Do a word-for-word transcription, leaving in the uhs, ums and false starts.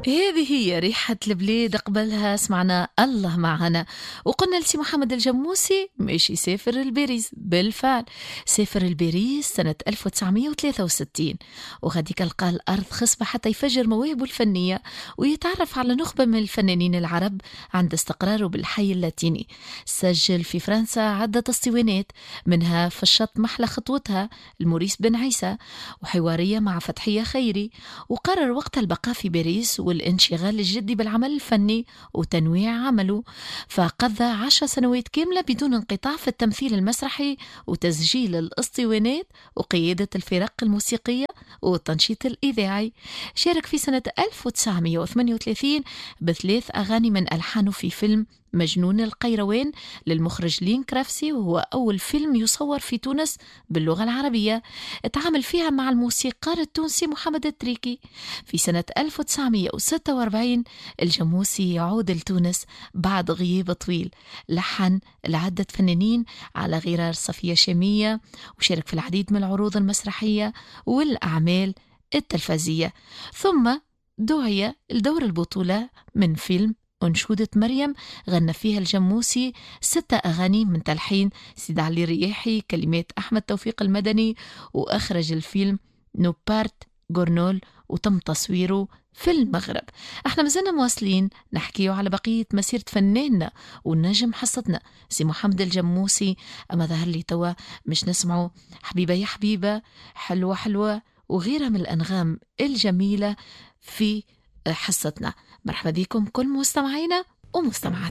هذه هي ريحة البلاد. قبلها سمعنا الله معنا، وقلنا لسي محمد الجموسي مش يسافر الباريس. بالفعل سافر الباريس سنة ألف وتسعمائة وثلاثة وستين، وغاديك لقى الأرض خصبة حتى يفجر مواهبه الفنية ويتعرف على نخبة من الفنانين العرب عند استقراره بالحي اللاتيني. سجل في فرنسا عدة اسطوانات، منها في الشط محلى خطوتها الموريس بن عيسى، وحوارية مع فتحية خيري. وقرر وقت البقاء في باريس والانشغال الجدي بالعمل الفني وتنويع عمله، فقضى عشر سنوات كاملة بدون انقطاع في التمثيل المسرحي وتسجيل الاسطوانات وقيادة الفرق الموسيقية والتنشيط الإذاعي. شارك في سنة ألف وتسعمائة وثمانية وثلاثين بثلاث أغاني من ألحانه في فيلم مجنون القيروان للمخرج لين كرافسي، وهو أول فيلم يصور في تونس باللغة العربية. اتعامل فيها مع الموسيقار التونسي محمد التريكي. في سنة ألف وتسعمائة وستة وأربعين الجموسي يعود لتونس بعد غياب طويل، لحن لعدة فنانين على غرار صفية شامية، وشارك في العديد من العروض المسرحية والأعمال التلفزية. ثم دعي لدور البطولة من فيلم أنشودة مريم، غنى فيها الجموسي ستة أغاني من تلحين سيد علي رياحي، كلمات أحمد توفيق المدني، وأخرج الفيلم نوبارت غورنول وتم تصويره في المغرب. احنا مازلنا مواصلين نحكيه على بقية مسيرة فناننا والنجم حصتنا سي محمد الجموسي. أما ظهر لي توا مش نسمعه حبيبة يا حبيبة، حلوة حلوة، وغيرها من الأنغام الجميلة في حصتنا. مرحبا بكم كل مستمعينا ومستمعات.